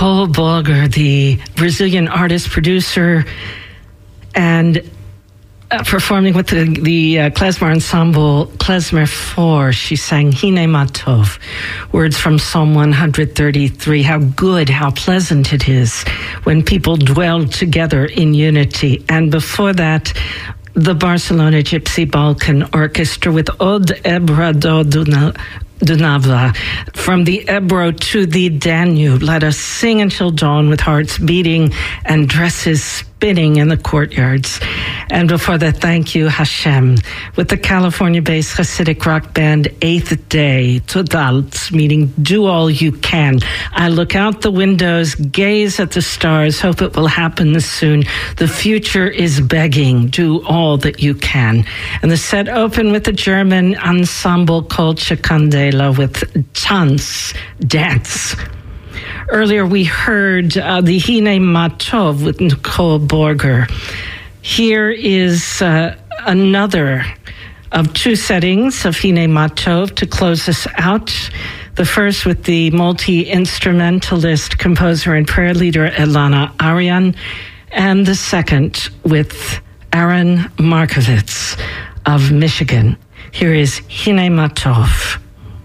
Nicole Bolger, the Brazilian artist, producer, and performing with the klezmer ensemble Klezmer 4, she sang Hine Matov, words from Psalm 133. How good, how pleasant it is when people dwell together in unity. And before that, the Barcelona Gypsy Balkan Orchestra with Od Ebra do Dunava, from the Ebro to the Danube. Let us sing until dawn with hearts beating and dresses spinning in the courtyards. And before that, thank you, Hashem, with the California-based Hasidic rock band Eighth Day, Todalts, meaning do all you can. I look out the windows, gaze at the stars, hope it will happen soon. The future is begging, do all that you can. And the set opened with the German ensemble called Chikandela with Tanz, dance. Earlier we heard the Hine Matov with Nicole Bolger. Here is another of two settings of Hine Matov to close us out. The first with the multi-instrumentalist, composer, and prayer leader Elana Arian, and the second with Aaron Markovitz of Michigan. Here is Hine Matov.